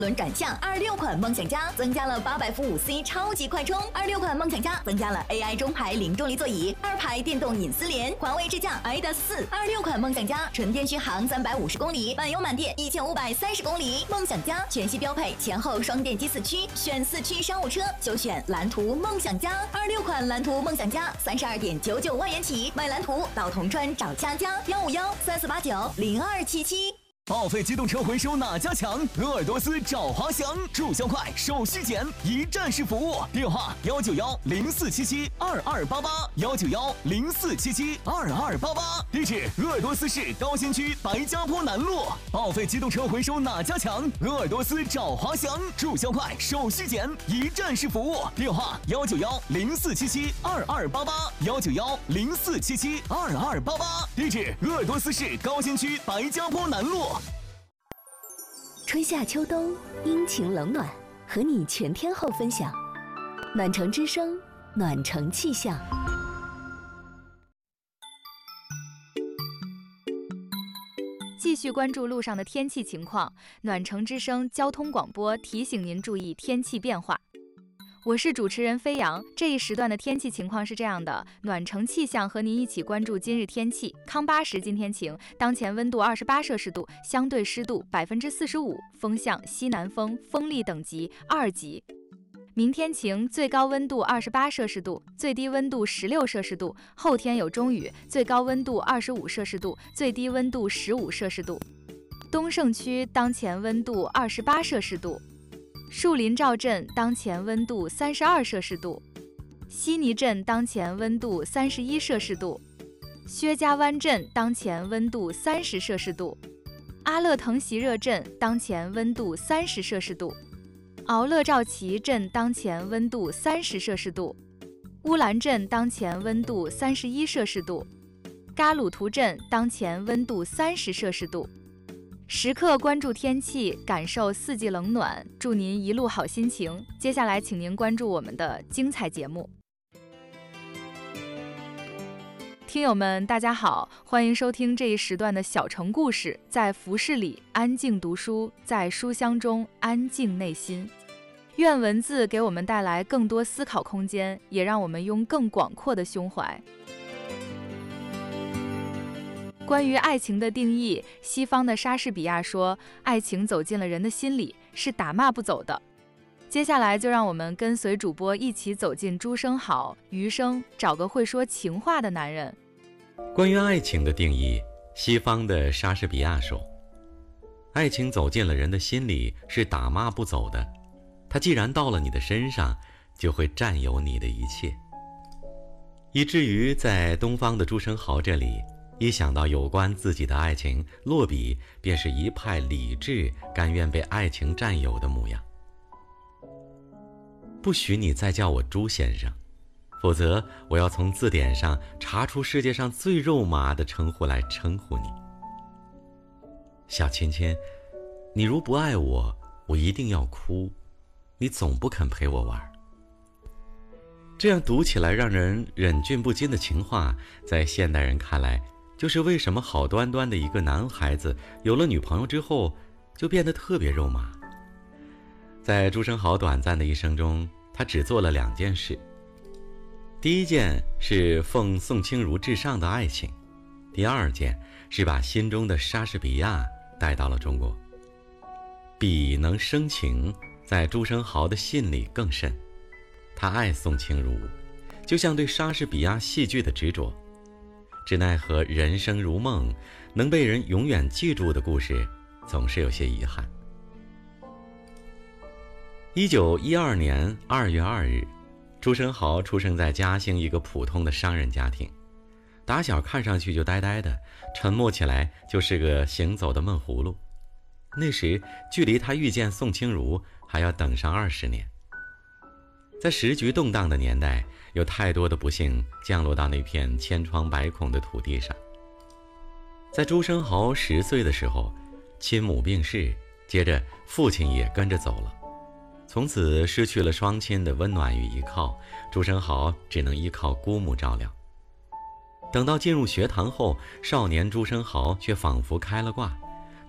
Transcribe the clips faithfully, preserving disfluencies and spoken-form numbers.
轮转向二六款梦想家增加了八百伏五 C 超级快充，二六款梦想家增加了 A I 中排零重力座椅，二排电动隐私联，环卫智驾 I D A S 四，二六款梦想家纯电续航三百五十公里，满油满电一千五百三十公里。梦想家全系标配前后双电机四驱，选四驱商务车就选蓝图梦想家。二六款蓝图梦想家三十二点九九万元起，买蓝图到铜川找佳佳，幺五幺三四八九零二七七。 报废机动车回收哪家强？鄂尔多斯找华翔，注销快，手续简，一站式服务。电话：幺九幺零四七七二二八八，幺九幺零四七七二二八八。地址：鄂尔多斯市高新区白家坡南路。报废机动车回收哪家强？鄂尔多斯找华翔，注销快，手续简，一站式服务。电话：幺九幺零四七七二二八八，幺九幺零四七七二二八八。地址：鄂尔多斯市高新区白家坡南路。 春夏秋冬，阴晴冷暖，和你全天候分享。暖城之声，暖城气象。 继续关注路上的天气情况，暖城之声交通广播提醒您注意天气变化。我是主持人飞扬，这一时段的天气情况是这样的：暖城气象和您一起关注今日天气。康巴什今天晴，当前温度二十八摄氏度，相对湿度百分之四十五，风向西南风，风力等级二级。明天晴，最高温度二十八摄氏度，最低温度十六摄氏度。后天有中雨，最高温度二十五摄氏度，最低温度十五摄氏度。东胜区当前温度二十八摄氏度。树林赵镇当前温度三十二摄氏度，悉尼镇当前温度三十一摄氏度，薛家湾镇当前温度三十摄氏度，阿勒腾席热镇当前温度三十摄氏度，敖勒赵旗镇当前温度三十摄氏度，乌兰镇当前温度三十一摄氏度，嘎鲁图镇当前温度三十摄氏度。时刻关注天气，感受四季冷暖，祝您一路好心情。接下来请您关注我们的精彩节目。听友们大家好，欢迎收听这一时段的小城故事，在服饰里安静读书，在书香中安静内心。愿文字给我们带来更多思考空间，也让我们用更广阔的胸怀。关于爱情的定义，西方的莎士比亚说，爱情走进了人的心里，是打骂不走的。接下来就让我们跟随主播一起走进朱生豪、余生，找个会说情话的男人。 关于爱情的定义，西方的莎士比亚说，爱情走进了人的心里，是打骂不走的。它既然到了你的身上，就会占有你的一切。以至于在东方的朱生豪这里，一想到有关自己的爱情，落笔便是一派理智，甘愿被爱情占有的模样。不许你再叫我朱先生，否则我要从字典上查出世界上最肉麻的称呼来称呼你。小芊芊，你如不爱我，我一定要哭，你总不肯陪我玩。这样读起来让人忍俊不禁的情话，在现代人看来，就是为什么好端端的一个男孩子有了女朋友之后就变得特别肉麻。在朱生豪短暂的一生中，他只做了两件事。第一件是奉宋清如至上的爱情，第二件是把心中的莎士比亚带到了中国。笔能生情，在朱生豪的信里更甚。他爱宋清如，就像对莎士比亚戏剧的执着。只奈何人生如梦，能被人永远记住的故事总是有些遗憾。一九一二年二月二日，朱生豪出生在嘉兴一个普通的商人家庭，打小看上去就呆呆的，沉默起来就是个行走的闷葫芦。那时距离他遇见宋清如还要等上二十年。在时局动荡的年代，有太多的不幸降落到那片千疮百孔的土地上。在朱生豪十岁的时候，亲母病逝，接着父亲也跟着走了，从此失去了双亲的温暖与依靠，朱生豪只能依靠姑母照料。等到进入学堂后，少年朱生豪却仿佛开了挂，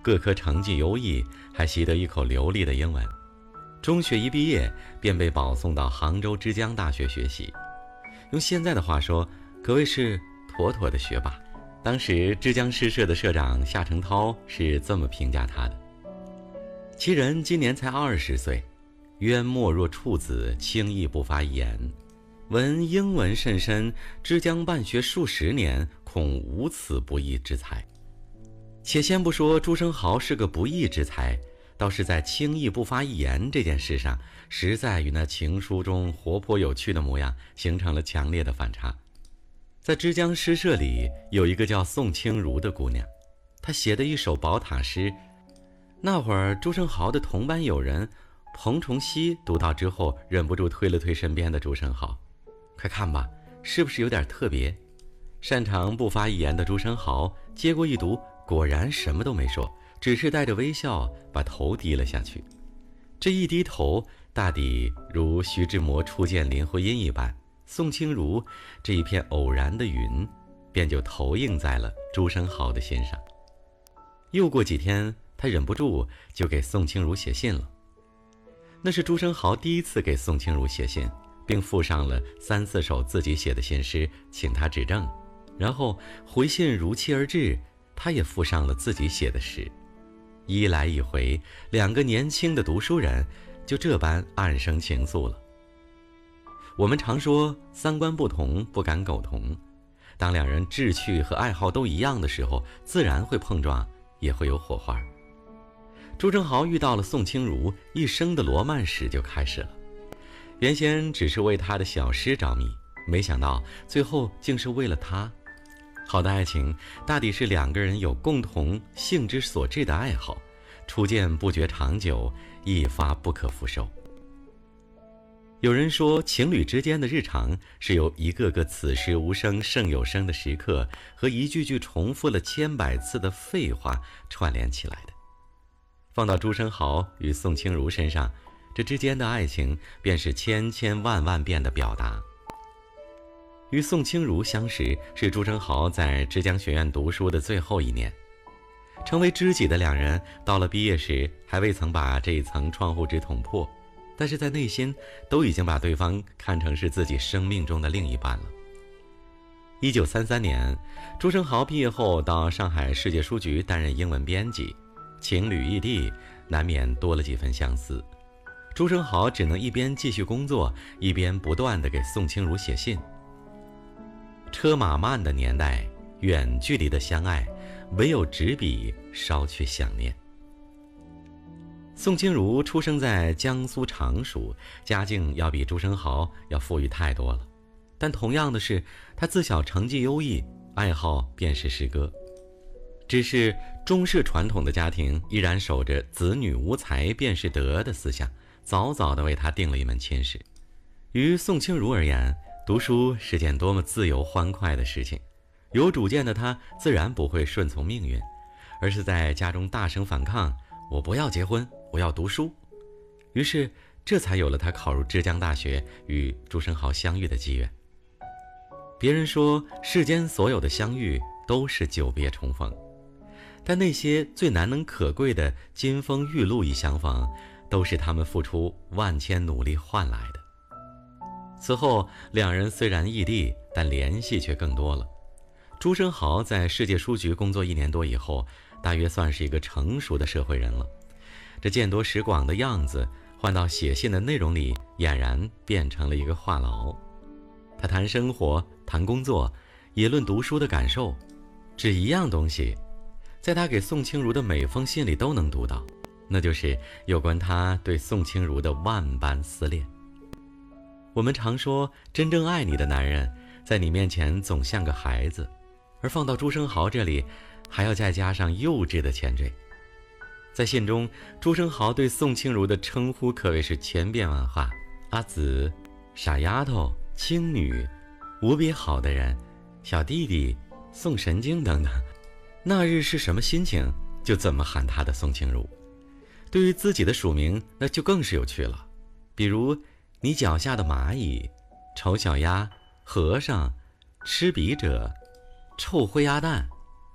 各科成绩优异，还习得一口流利的英文。中学一毕业便被保送到杭州之江大学学习，用现在的话说，可谓是妥妥的学霸。当时之江诗社的社长夏承焘是这么评价他的：其人今年才二十岁，渊默若处子，轻易不发一言。闻英文甚深，之江办学数十年，恐无此不义之才。且先不说朱生豪是个不义之才，倒是在轻易不发一言这件事上，实在与那情书中活泼有趣的模样形成了强烈的反差。在之江诗社里有一个叫宋清如的姑娘，她写的一首宝塔诗，那会儿朱生豪的同班友人彭崇熙读到之后，忍不住推了推身边的朱生豪：快看吧，是不是有点特别？擅长不发一言的朱生豪接过一读，果然什么都没说，只是带着微笑把头低了下去。这一低头，大抵如徐志摩初见林徽因一般，宋清如这一片偶然的云便就投映在了朱生豪的心上。又过几天，他忍不住就给宋清如写信了。那是朱生豪第一次给宋清如写信，并附上了三四首自己写的信诗，请他指正。然后回信如期而至，他也附上了自己写的诗。一来一回，两个年轻的读书人就这般暗生情愫了。我们常说三观不同不敢苟同，当两人志趣和爱好都一样的时候，自然会碰撞，也会有火花。朱生豪遇到了宋清如，一生的罗曼史就开始了。原先只是为他的小诗着迷，没想到最后竟是为了他。好的爱情大抵是两个人有共同性之所至的爱好，初见不觉长久，一发不可复收。有人说，情侣之间的日常是由一个个此时无声胜有声的时刻和一句句重复了千百次的废话串联起来的。放到朱生豪与宋清如身上，这之间的爱情便是千千万万遍的表达。与宋清如相识是朱生豪在之江学院读书的最后一年，成为知己的两人到了毕业时还未曾把这一层窗户纸捅破，但是在内心都已经把对方看成是自己生命中的另一半了。一九三三年，朱生豪毕业后到上海世界书局担任英文编辑，情侣异地，难免多了几分相似。朱生豪只能一边继续工作，一边不断地给宋清如写信。车马慢的年代，远距离的相爱，唯有执笔捎去想念。宋清如出生在江苏常熟，家境要比朱生豪要富裕太多了。但同样的是，他自小成绩优异，爱好便是诗歌。只是中式传统的家庭依然守着子女无才便是德的思想，早早地为他定了一门亲事。于宋清如而言，读书是件多么自由欢快的事情，有主见的他自然不会顺从命运，而是在家中大声反抗：我不要结婚，我要读书。于是这才有了他考入之江大学与朱生豪相遇的机缘。别人说世间所有的相遇都是久别重逢，但那些最难能可贵的金风玉露一相逢，都是他们付出万千努力换来的。此后两人虽然异地，但联系却更多了。朱生豪在世界书局工作一年多以后，大约算是一个成熟的社会人了。这见多识广的样子换到写信的内容里，俨然变成了一个话痨。他谈生活，谈工作，也论读书的感受。只一样东西，在他给宋清如的每封信里都能读到，那就是有关他对宋清如的万般思念。我们常说，真正爱你的男人在你面前总像个孩子，而放到朱生豪这里，还要再加上幼稚的前缀。在信中，朱生豪对宋清如的称呼可谓是千变万化，阿紫、傻丫头、青女、无比好的人、小弟弟、宋神经等等。那日是什么心情，就怎么喊他的宋清如。对于自己的署名，那就更是有趣了，比如你脚下的蚂蚁、丑小鸭、和尚、吃笔者、臭灰鸭蛋。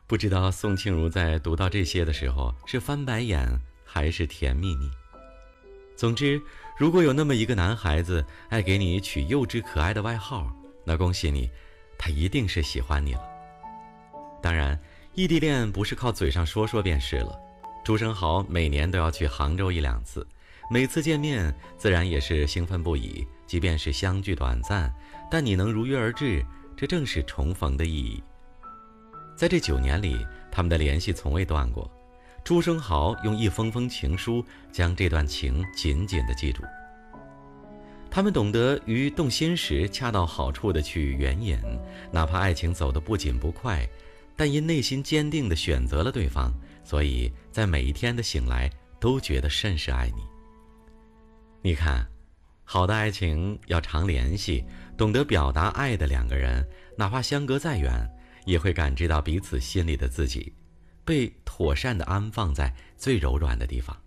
不知道宋庆如在读到这些的时候是翻白眼还是甜蜜蜜。总之，如果有那么一个男孩子爱给你取幼稚可爱的外号，那恭喜你，他一定是喜欢你了。当然，异地恋不是靠嘴上说说便是了。朱生豪每年都要去杭州一两次，每次见面自然也是兴奋不已，即便是相聚短暂，但你能如约而至，这正是重逢的意义。在这九年里，他们的联系从未断过。朱生豪用一封封情书将这段情紧紧地记住。他们懂得于动心时恰到好处地去援引，哪怕爱情走得不紧不快，但因内心坚定地选择了对方，所以在每一天的醒来都觉得甚是爱你。你看，好的爱情要常联系，懂得表达爱的两个人，哪怕相隔再远，也会感知到彼此心里的自己被妥善地安放在最柔软的地方。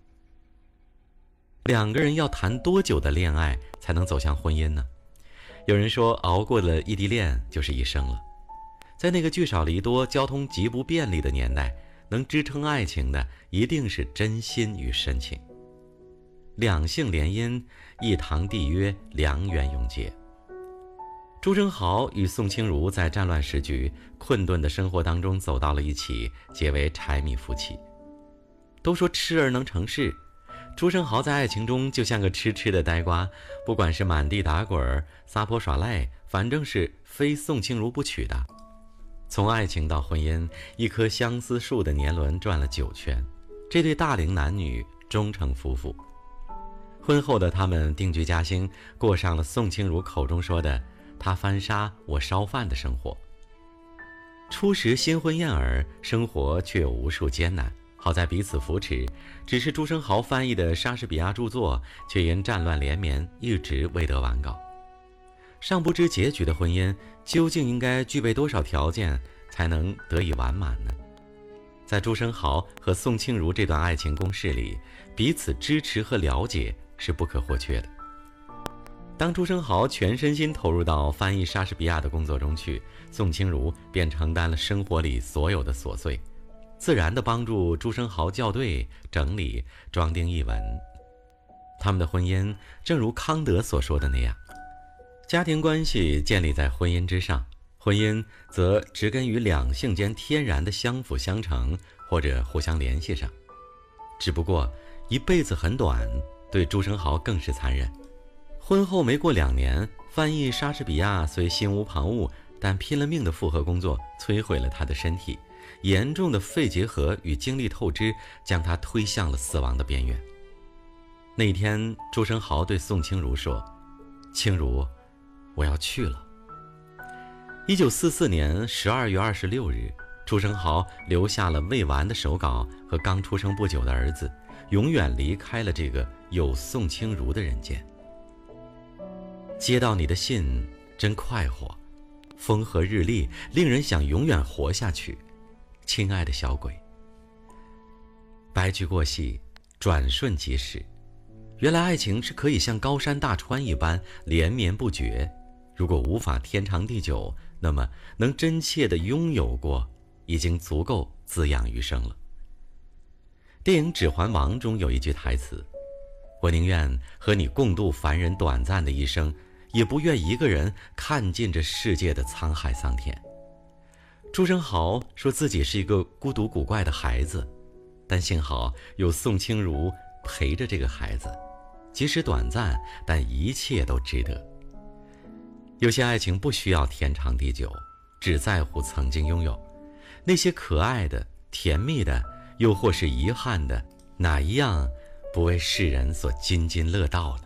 两个人要谈多久的恋爱才能走向婚姻呢？有人说，熬过了异地恋就是一生了。在那个聚少离多、交通极不便利的年代，能支撑爱情的一定是真心与深情。两性联姻，一堂缔约，良缘永结。朱生豪与宋清如在战乱时局、困顿的生活当中走到了一起，结为柴米夫妻。都说痴儿能成事，朱生豪在爱情中就像个痴痴的呆瓜，不管是满地打滚、撒泼耍赖，反正是非宋清如不娶的。从爱情到婚姻，一棵相思树的年轮转了九圈，这对大龄男女终成夫妇。婚后的他们定居嘉兴，过上了宋清如口中说的他翻沙我烧饭的生活。初时新婚燕尔，生活却有无数艰难，好在彼此扶持，只是朱生豪翻译的莎士比亚著作却因战乱连绵一直未得完稿。尚不知结局的婚姻究竟应该具备多少条件才能得以完满呢？在朱生豪和宋清如这段爱情攻势里，彼此支持和了解是不可或缺的。当朱生豪全身心投入到翻译莎士比亚的工作中去，宋清如便承担了生活里所有的琐碎，自然地帮助朱生豪校对、整理、装订译文。他们的婚姻正如康德所说的那样，家庭关系建立在婚姻之上，婚姻则植根于两性间天然的相辅相成或者互相联系上。只不过一辈子很短，对朱生豪更是残忍。婚后没过两年，翻译莎士比亚虽心无旁骛，但拼了命的复合工作摧毁了他的身体，严重的肺结核与精力透支将他推向了死亡的边缘。那天，朱生豪对宋清如说：“清如，我要去了。”一九四四年十二月二十六日，朱生豪留下了未完的手稿和刚出生不久的儿子，永远离开了这个有宋清如的人间。接到你的信真快活，风和日丽，令人想永远活下去，亲爱的小鬼。白驹过隙，转瞬即逝。原来爱情是可以像高山大川一般连绵不绝，如果无法天长地久，那么能真切地拥有过，已经足够滋养余生了。电影《指环王》中有一句台词：我宁愿和你共度凡人短暂的一生，也不愿一个人看尽这世界的沧海桑田。朱生豪说自己是一个孤独古怪的孩子，但幸好有宋清如陪着这个孩子，即使短暂，但一切都值得。有些爱情不需要天长地久，只在乎曾经拥有。那些可爱的、甜蜜的，又或是遗憾的，哪一样不为世人所津津乐道呢？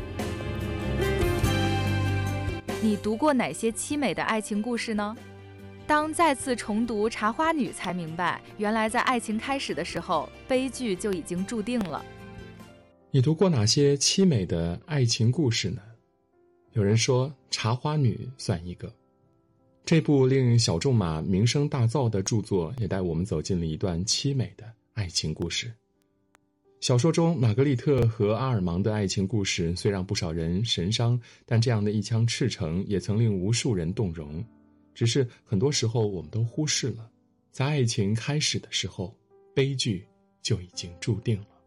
你读过哪些凄美的爱情故事呢？当再次重读《茶花女》，才明白，原来在爱情开始的时候，悲剧就已经注定了。 你读过哪些凄美的爱情故事呢？有人说《茶花女》算一个。这部令小仲马名声大噪的著作，也带我们走进了一段凄美的爱情故事。小说中玛格丽特和阿尔芒的爱情故事虽让不少人神伤，但这样的一腔赤诚也曾令无数人动容。只是很多时候我们都忽视了， 在爱情开始的时候，悲剧就已经注定了。